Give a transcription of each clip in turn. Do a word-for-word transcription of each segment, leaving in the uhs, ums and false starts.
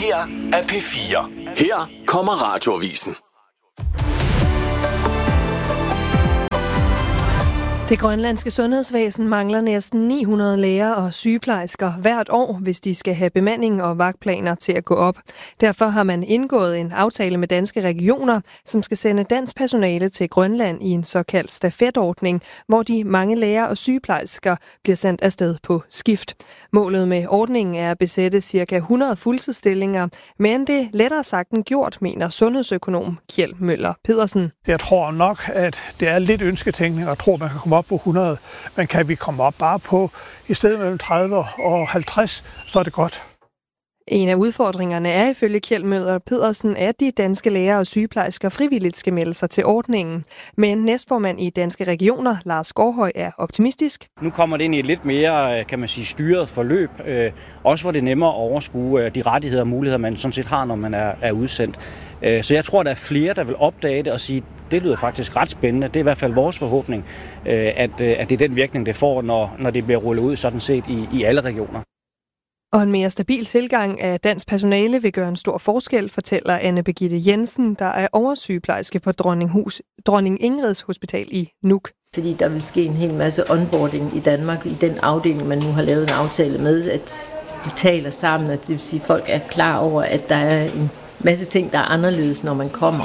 her er P fire. Her kommer Radioavisen. Det grønlandske sundhedsvæsen mangler næsten ni hundrede læger og sygeplejersker hvert år, hvis de skal have bemanding og vagtplaner til at gå op. Derfor har man indgået en aftale med danske regioner, som skal sende dansk personale til Grønland i en såkaldt stafetordning, hvor de mange læger og sygeplejersker bliver sendt afsted på skift. Målet med ordningen er at besætte ca. hundrede fuldtidsstillinger, men det er lettere sagt end gjort, mener sundhedsøkonom Kjeld Møller Pedersen. Jeg tror nok, at det er lidt ønsketænkning og tror, man kan komme op på hundrede, men kan vi komme op bare på i stedet mellem tredive og halvtreds, så er det godt. En af udfordringerne er ifølge Kjeld Møller Pedersen, at de danske læger og sygeplejersker frivilligt skal melde sig til ordningen. Men næstformand i Danske Regioner, Lars Gårdhøj, er optimistisk. Nu kommer det ind i et lidt mere, kan man sige, styret forløb. Også hvor det er nemmere at overskue de rettigheder og muligheder, man sådan set har, når man er, er udsendt. Så jeg tror, der er flere, der vil opdage det og sige, det lyder faktisk ret spændende. Det er i hvert fald vores forhåbning, at, at det er den virkning, det får, når, når det bliver rullet ud sådan set i, i alle regioner. Og en mere stabil tilgang af dansk personale vil gøre en stor forskel, fortæller Anne Birgitte Jensen, der er oversygeplejerske på Dronninghus, Dronning Ingrids Hospital i Nuuk. Fordi der vil ske en hel masse onboarding i Danmark, i den afdeling, man nu har lavet en aftale med, at de taler sammen, og det vil sige, at folk er klar over, at der er en masse ting, der er anderledes, når man kommer.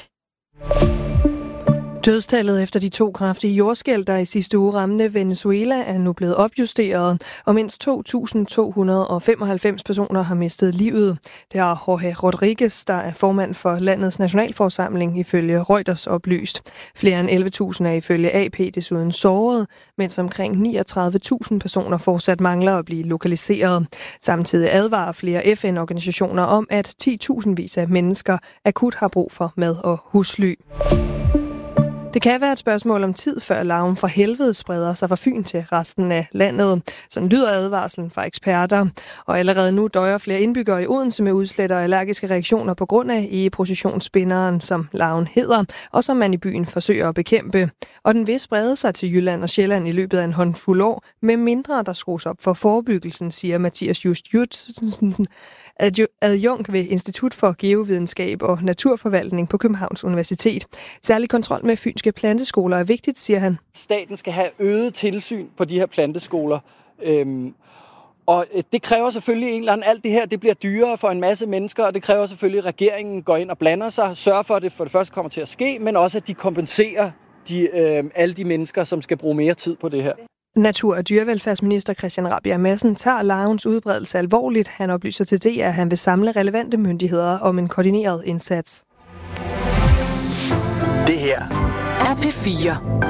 Dødstallet efter de to kraftige jordskælv, der i sidste uge ramte Venezuela, er nu blevet opjusteret, og mindst to tusind to hundrede og femoghalvfems personer har mistet livet. Det har Jorge Rodriguez, der er formand for landets nationalforsamling, ifølge Reuters oplyst. Flere end elleve tusind er ifølge A P desuden såret, mens omkring niogtredive tusind personer fortsat mangler at blive lokaliseret. Samtidig advarer flere F N-organisationer om, at ti tusindvis af mennesker akut har brug for mad og husly. Det kan være et spørgsmål om tid, før larven fra helvede spreder sig fra Fyn til resten af landet. Sådan lyder advarslen fra eksperter. Og allerede nu døjer flere indbyggere i Odense med udslæt og allergiske reaktioner på grund af egepositionsspinderen, som larven hedder, og som man i byen forsøger at bekæmpe. Og den vil sprede sig til Jylland og Sjælland i løbet af en håndfuld år, med mindre der skrues op for forebyggelsen, siger Mathias Just Jutsen, adjunkt ved Institut for Geovidenskab og Naturforvaltning på Københavns Universitet. Særlig kontrol med fynske planteskoler er vigtigt, siger han. Staten skal have øget tilsyn på de her planteskoler. Øhm, og det kræver selvfølgelig en eller anden, alt det her, det bliver dyrere for en masse mennesker, og det kræver selvfølgelig, at regeringen går ind og blander sig, sørger for, at det for det første kommer til at ske, men også, at de kompenserer de, øh, alle de mennesker, som skal bruge mere tid på det her. Natur- og dyrevelfærdsminister Christian Rabjerg Madsen tager larvens udbredelse alvorligt. Han oplyser til D R, at han vil samle relevante myndigheder om en koordineret indsats. Det her er P fire.